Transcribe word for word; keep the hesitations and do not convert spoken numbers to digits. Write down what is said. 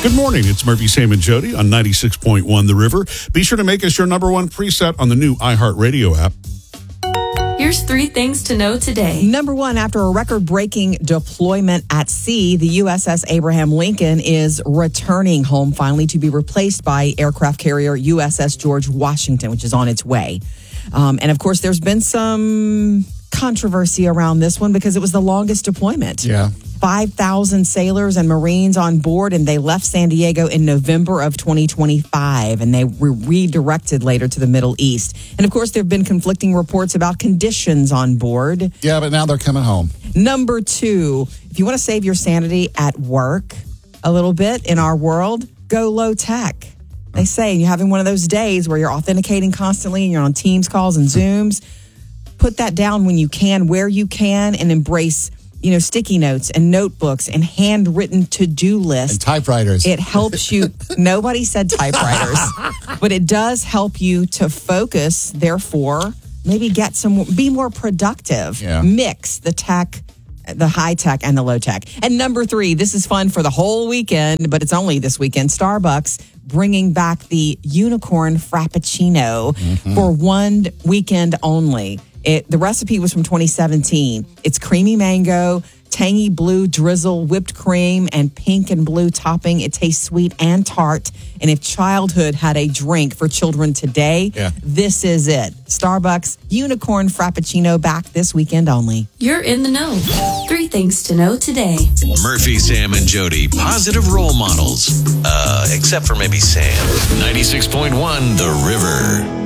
Good morning. It's Murphy, Sam, and Jody on ninety-six point one The River. Be sure to make us your number one preset on the new iHeartRadio app. Here's three things to know today. Number one, after a record-breaking deployment at sea, the U S S Abraham Lincoln is returning home finally to be replaced by aircraft carrier U S S George Washington, which is on its way. Um, and of course, there's been some controversy around this one because it was the longest deployment. Yeah. five thousand sailors and Marines on board, and they left San Diego in November of twenty twenty-five, and they were redirected later to the Middle East. And of course, there have been conflicting reports about conditions on board. Yeah, but now they're coming home. Number two, if you want to save your sanity at work a little bit in our world, go low tech. They say you're having one of those days where you're authenticating constantly and you're on Teams calls and Zooms. Put that down when you can, where you can, and embrace, you know, sticky notes and notebooks and handwritten to-do lists. And typewriters. It helps you. Nobody said typewriters, but it does help you to focus. Therefore, maybe get some, be more productive. Yeah. Mix the tech, the high tech and the low tech. And number three, this is fun for the whole weekend, but it's only this weekend. Starbucks bringing back the unicorn frappuccino mm-hmm. for one weekend only. It, the recipe was from twenty seventeen. It's creamy mango, tangy blue drizzle, whipped cream, and pink and blue topping. It tastes sweet and tart. And if childhood had a drink for children today, yeah. this is it. Starbucks Unicorn Frappuccino back this weekend only. You're in the know. Three things to know today. Murphy, Sam, and Jody, positive role models. Uh, except for maybe Sam. ninety-six point one The River.